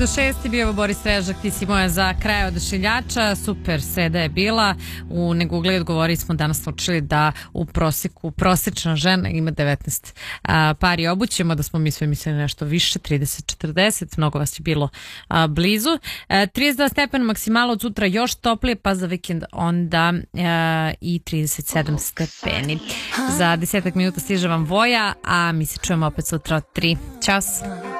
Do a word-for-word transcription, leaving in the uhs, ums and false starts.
Do šest je bio Boris Strežak, ti si moja za kraj odašiljača, super seda je bila. U Negugli odgovori smo danas učili da u prosjeku prosječna žena ima devetnaest a, pari obućemo, da smo mi sve mislili nešto više, trideset četrdeset, mnogo vas je bilo a, blizu. A, trideset dva stepena maksimalo, od sutra još toplije, pa za vikend onda a, i trideset sedam stepeni. Za desetak minuta stiže vam Voja, a mi se čujemo opet sutra od tri. Ćao!